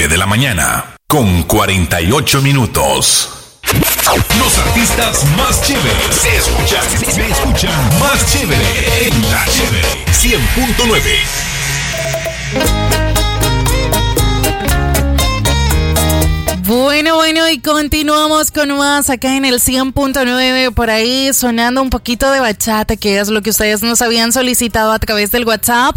9 de la mañana, con 48 minutos. Los artistas más chéveres se escuchan más chévere en La Chévere 100.9. Bueno, y continuamos con más acá en el 100.9, por ahí sonando un poquito de bachata, que es lo que ustedes nos habían solicitado a través del WhatsApp,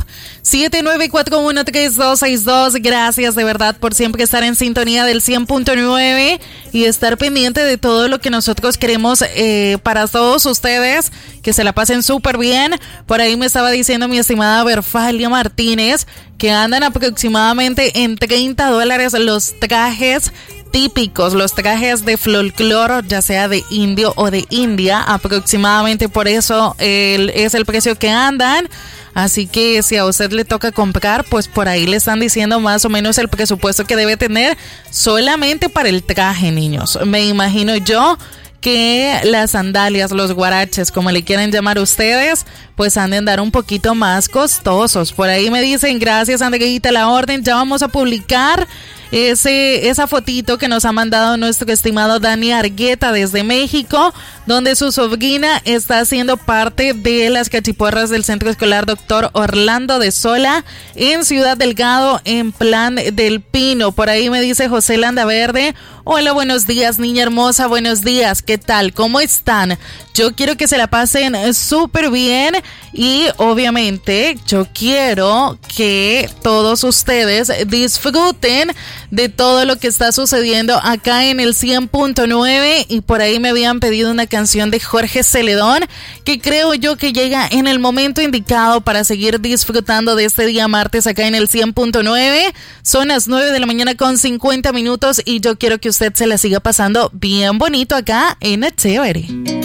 79413262. Gracias de verdad por siempre estar en sintonía del 100.9 y estar pendiente de todo lo que nosotros queremos para todos ustedes, que se la pasen súper bien. Por ahí me estaba diciendo mi estimada Berfalia Martínez que andan aproximadamente en $30 los trajes típicos, los trajes de folclore, ya sea de indio o de India, aproximadamente por eso es el precio que andan. Así que si a usted le toca comprar, pues por ahí le están diciendo más o menos el presupuesto que debe tener solamente para el traje, niños. Me imagino yo que las sandalias, los guaraches, como le quieran llamar ustedes, pues han de andar un poquito más costosos. Por ahí me dicen, gracias Andreita, la orden, ya vamos a publicar esa fotito que nos ha mandado nuestro estimado Dani Argueta desde México, donde su sobrina está haciendo parte de las cachiporras del Centro Escolar Dr. Orlando de Sola en Ciudad Delgado, en Plan del Pino. Por ahí me dice José Landaverde, hola, buenos días niña hermosa, buenos días, ¿qué tal? ¿Cómo están? Yo quiero que se la pasen súper bien y obviamente yo quiero que todos ustedes disfruten de todo lo que está sucediendo acá en el 100.9 y por ahí me habían pedido una canción de Jorge Celedón que creo yo que llega en el momento indicado para seguir disfrutando de este día martes acá en el 100.9. Son las 9 de la mañana con 50 minutos y yo quiero que usted se la siga pasando bien bonito acá en el Chévere.